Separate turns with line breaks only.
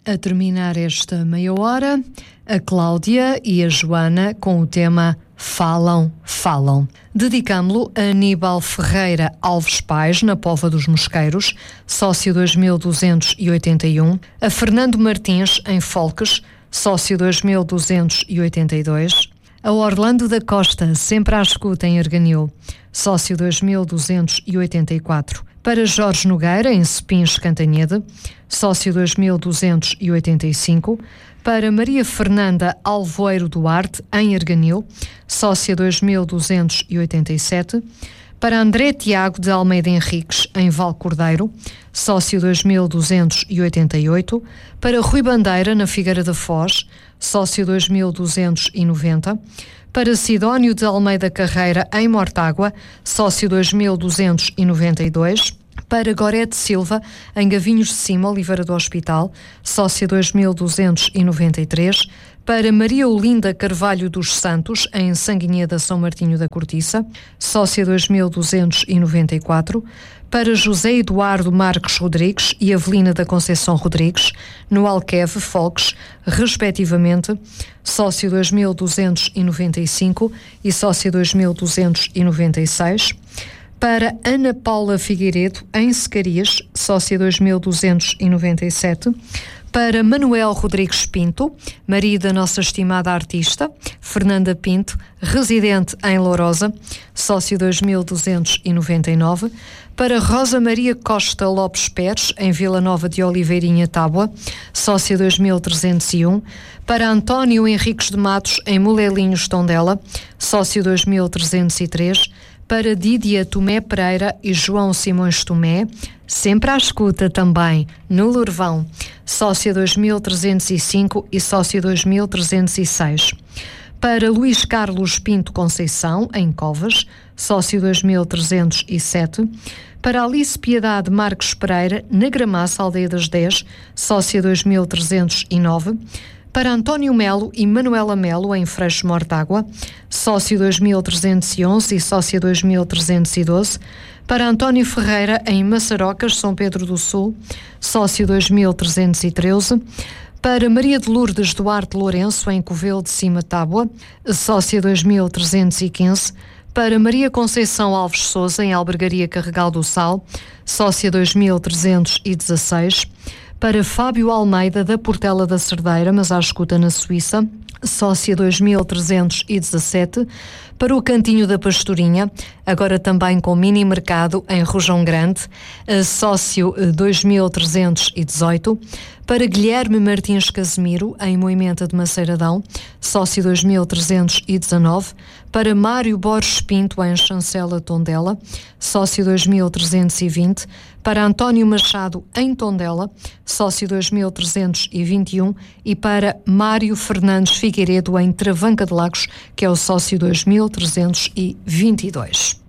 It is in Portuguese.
A terminar esta meia hora, a Cláudia e a Joana com o tema Falam, Falam. Dedicámo-lo a Aníbal Ferreira Alves Pais, na Póvoa dos Mosqueiros, sócio 2281, a Fernando Martins, em Folques, sócio 2282, a Orlando da Costa, sempre à escuta em Arganil, sócio 2284, para Jorge Nogueira, em Sepins, Cantanhede, sócio 2285, para Maria Fernanda Alvoeiro Duarte, em Arganil, sócia 2287, para André Tiago de Almeida Henriques, em Valcordeiro, sócio 2288, para Rui Bandeira, na Figueira da Foz, sócio 2290, para Sidónio de Almeida Carreira, em Mortágua, sócio 2292, para Gorete Silva, em Gavinhos de Cima, Oliveira do Hospital, sócia 2293, para Maria Olinda Carvalho dos Santos, em Sanguinheda, São Martinho da Cortiça, sócia 2294, para José Eduardo Marques Rodrigues e Avelina da Conceição Rodrigues, no Alqueve, Folques, respectivamente, sócio 2295 e sócia 2296, para Ana Paula Figueiredo, em Secarias, sócia 2297, para Manuel Rodrigues Pinto, marido da nossa estimada artista, Fernanda Pinto, residente em Lourosa, sócio 2299, para Rosa Maria Costa Lopes Pérez, em Vila Nova de Oliveirinha, Tábua, sócia 2301, para António Henriques de Matos, em Molelinhos, Tondela, sócio 2303, para Dídia Tomé Pereira e João Simões Tomé, sempre à escuta também, no Lourvão, sócia 2305 e sócia 2306. Para Luís Carlos Pinto Conceição, em Covas, sócio 2307. Para Alice Piedade Marques Pereira, na Gramaça, Aldeia das 10, sócia 2309. Para António Melo e Manuela Melo, em Freixo Mortágua, sócio 2311 e sócia 2312. Para António Ferreira, em Maçarocas, São Pedro do Sul, sócio 2313. Para Maria de Lourdes Duarte Lourenço, em Covelo de Cima, Tábua, sócia 2315. Para Maria Conceição Alves Sousa, em Albergaria Carregal do Sal, sócia 2316. Para Fábio Almeida, da Portela da Cerdeira, mas à escuta na Suíça, sócia 2317, para o Cantinho da Pastorinha, agora também com mini mercado em Rojão Grande, sócio 2318, para Guilherme Martins Casemiro, em Moimenta de Maceiradão, sócio 2319, para Mário Borges Pinto, em Chancela, Tondela, sócio 2320, para António Machado, em Tondela, sócio 2321, e para Mário Fernandes Figueiredo, em Travanca de Lagos, que é o sócio 2322.